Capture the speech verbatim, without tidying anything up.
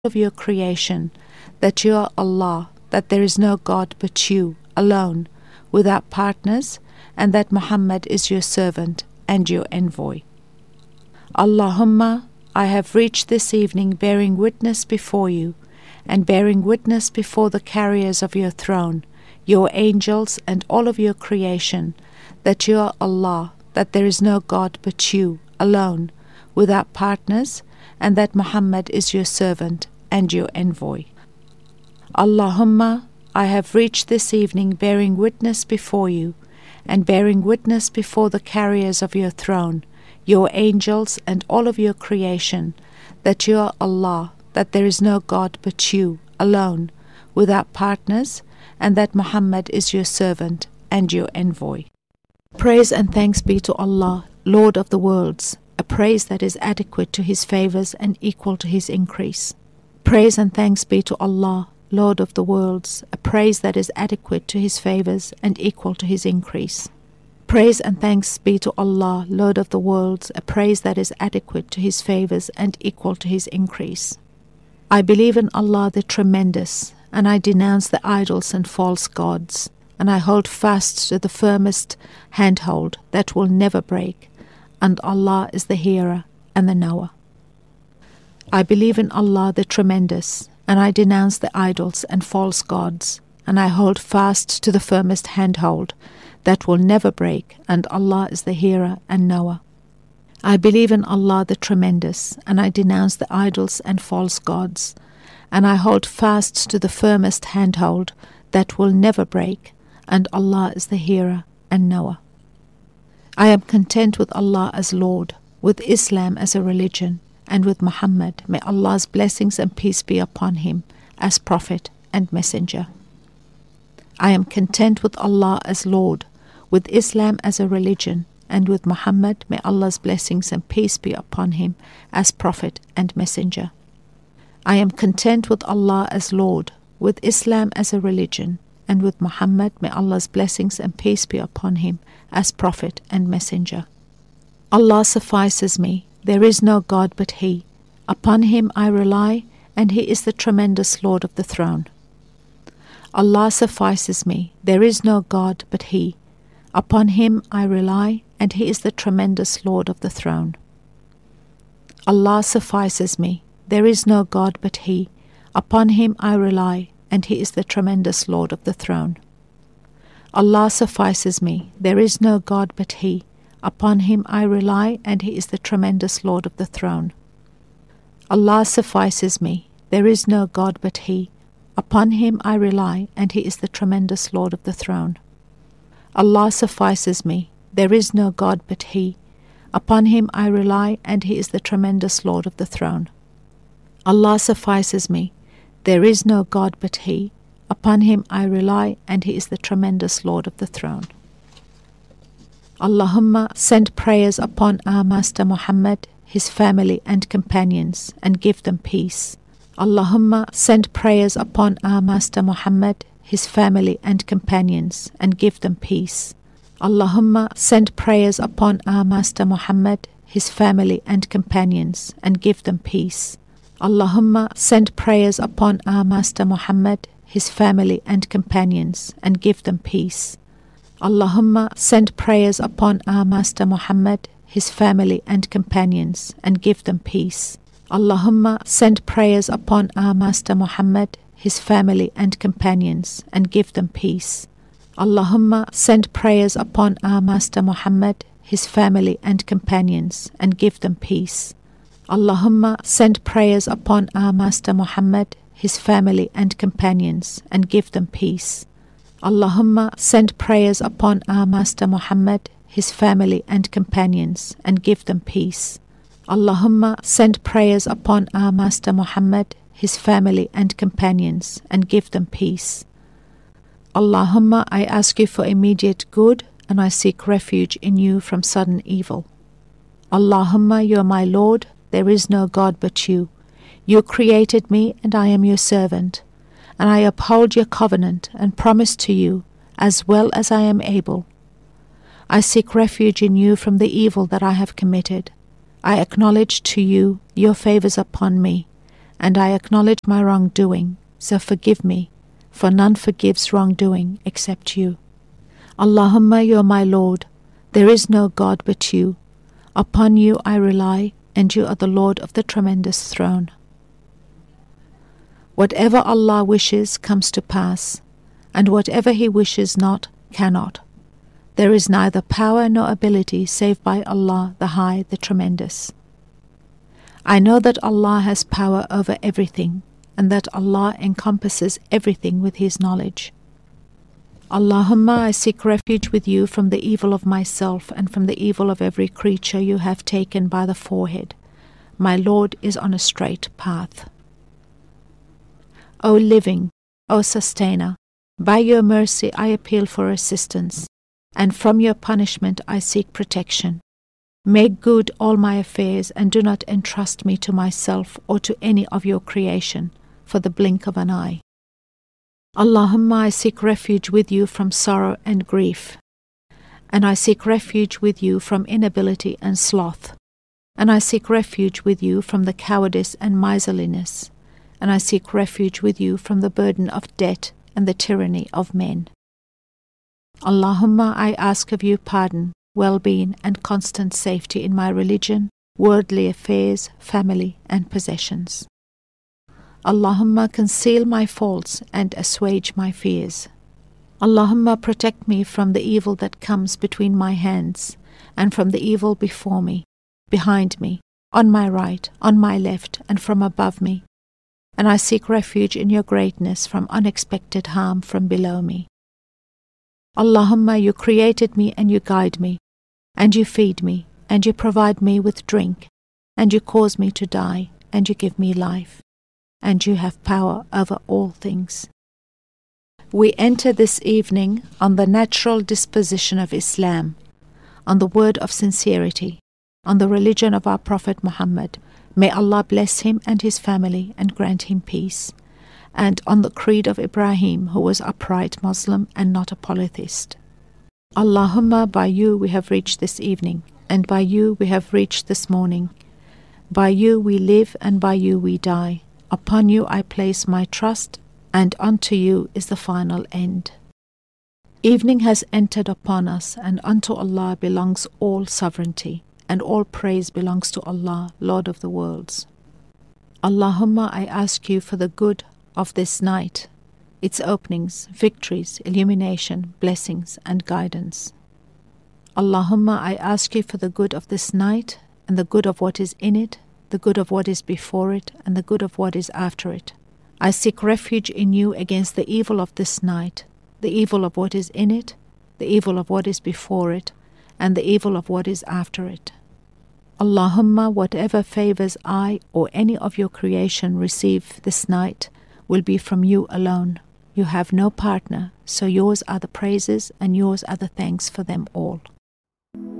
of your creation, that you are Allah, that there is no God but you, alone, without partners, and that Muhammad is your servant and your envoy. Allahumma, I have reached this evening bearing witness before you, and bearing witness before the carriers of your throne, your angels and all of your creation, that you are Allah, that there is no God but you, alone, without partners, and that Muhammad is your servant and your envoy. Allahumma, I have reached this evening bearing witness before you, and bearing witness before the carriers of your throne, your angels and all of your creation, that you are Allah, that there is no God but you, alone, without partners, and that Muhammad is your servant and your envoy. Praise and thanks be to Allah, Lord of the worlds, a praise that is adequate to His favors and equal to His increase. Praise and thanks be to Allah, Lord of the worlds, a praise that is adequate to His favors and equal to His increase. Praise and thanks be to Allah, Lord of the worlds, a praise that is adequate to His favors and equal to His increase. I believe in Allah the Tremendous, and I denounce the idols and false gods, and I hold fast to the firmest handhold that will never break, and Allah is the hearer and the knower. I believe in Allah the Tremendous, and I denounce the idols and false gods, and I hold fast to the firmest handhold that will never break, and Allah is the hearer and knower. I believe in Allah the Tremendous, and I denounce the idols and false gods, and I hold fast to the firmest handhold that will never break, and Allah is the hearer and knower. I am content with Allah as Lord, with Islam as a religion, and with Muhammad, may Allah's blessings and peace be upon him, as Prophet and Messenger. I am content with Allah as Lord, with Islam as a religion, and with Muhammad, may Allah's blessings and peace be upon him, as Prophet and Messenger. I am content with Allah as Lord, with Islam as a religion, and with Muhammad, may Allah's blessings and peace be upon him, as Prophet and Messenger. Allah suffices me, there is no God but He. Upon Him I rely, and He is the tremendous Lord of the throne. Allah suffices me, there is no God but He. Upon Him I rely, and He is the tremendous Lord of the throne. Allah suffices me, there is no God but He. Upon Him I rely, and He is the tremendous Lord of the throne. Allah suffices me, there is no God but He. Upon Him I rely, and He is the tremendous Lord of the throne. Allah suffices me, there is no God but He. Upon Him I rely, and He is the tremendous Lord of the throne. Allah suffices me, there is no God but He. Upon Him I rely, and He is the tremendous Lord of the throne. Allah suffices me, there is no God but He. Upon Him I rely, and He is the tremendous Lord of the throne. Allahumma, send prayers upon our Master Muhammad, his family and companions, and give them peace. Allahumma, send prayers upon our Master Muhammad, his family and companions, and give them peace. Allahumma, send prayers upon our Master Muhammad, his family and companions, and give them peace. Allahumma, send prayers upon our Master Muhammad, his family and companions, and give them peace. Allahumma, send prayers upon our Master Muhammad, his family and companions, and give them peace. Allahumma, send prayers upon our Master Muhammad, his family and companions, and give them peace. Allahumma, send prayers upon our Master Muhammad, his family and companions, and give them peace. Allahumma, send prayers upon our Master Muhammad, his family and companions, and give them peace. Allahumma, send prayers upon our Master Muhammad, his family and companions, and give them peace. Allahumma, send prayers upon our Master Muhammad, his family and companions, and give them peace. Allahumma, I ask you for immediate good, and I seek refuge in you from sudden evil. Allahumma, you are my Lord, there is no God but you. You created me, and I am your servant, and I uphold your covenant and promise to you as well as I am able. I seek refuge in you from the evil that I have committed. I acknowledge to you your favors upon me, and I acknowledge my wrongdoing, so forgive me, for none forgives wrongdoing except you. Allahumma, you are my Lord, there is no God but you. Upon you I rely, and you are the Lord of the tremendous throne. Whatever Allah wishes comes to pass, and whatever He wishes not cannot. There is neither power nor ability save by Allah, the High, the Tremendous. I know that Allah has power over everything, and that Allah encompasses everything with His knowledge. Allahumma, I seek refuge with you from the evil of myself and from the evil of every creature you have taken by the forehead. My Lord is on a straight path. O living, O sustainer, by your mercy I appeal for assistance, and from your punishment I seek protection. Make good all my affairs, and do not entrust me to myself or to any of your creation for the blink of an eye. Allahumma, I seek refuge with you from sorrow and grief, and I seek refuge with you from inability and sloth, and I seek refuge with you from the cowardice and miserliness, and I seek refuge with you from the burden of debt and the tyranny of men. Allahumma, I ask of you pardon, well-being and constant safety in my religion, worldly affairs, family and possessions. Allahumma, conceal my faults and assuage my fears. Allahumma, protect me from the evil that comes between my hands, and from the evil before me, behind me, on my right, on my left, and from above me. And I seek refuge in your greatness from unexpected harm from below me. Allahumma, you created me and you guide me, and you feed me, and you provide me with drink, and you cause me to die, and you give me life, and you have power over all things. We enter this evening on the natural disposition of Islam, on the word of sincerity, on the religion of our Prophet Muhammad. May Allah bless him and his family and grant him peace, and on the creed of Ibrahim, who was upright Muslim and not a polytheist. Allahumma, by you we have reached this evening, and by you we have reached this morning. By you we live, and by you we die. Upon you I place my trust, and unto you is the final end. Evening has entered upon us, and unto Allah belongs all sovereignty, and all praise belongs to Allah, Lord of the worlds. Allahumma, I ask you for the good of this night, its openings, victories, illumination, blessings, and guidance. Allahumma, I ask you for the good of this night, and the good of what is in it, the good of what is before it, and the good of what is after it. I seek refuge in you against the evil of this night, the evil of what is in it, the evil of what is before it, and the evil of what is after it. Allahumma, whatever favors I or any of your creation receive this night will be from you alone. You have no partner, so yours are the praises and yours are the thanks for them all.